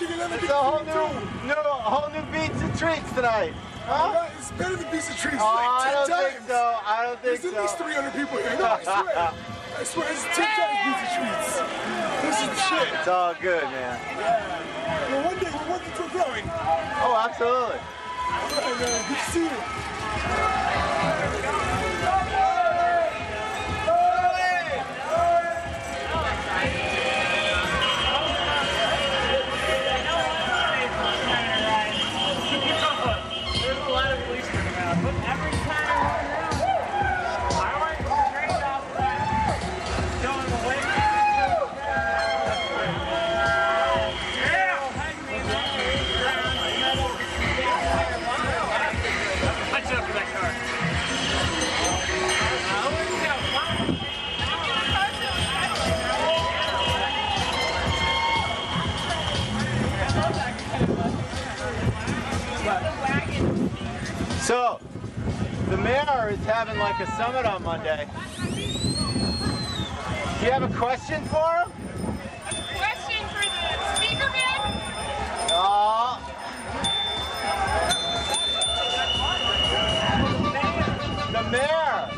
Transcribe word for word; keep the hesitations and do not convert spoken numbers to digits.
It's a whole new, new, whole new beats and treats tonight. Huh? Right, it's better than Beats and Treats. Oh, like I ten don't times. think so. I don't think There's so. at least three hundred people here. No, I swear. I swear, it's ten times Beats and Treats. This is the shit. It's all good, man. Yeah. Well, one day we're working for growing. Oh, absolutely. All right, man. Good to see you. So, the mayor is having like a summit on Monday. Do you have a question for him? A question for the speaker man? Oh. The mayor.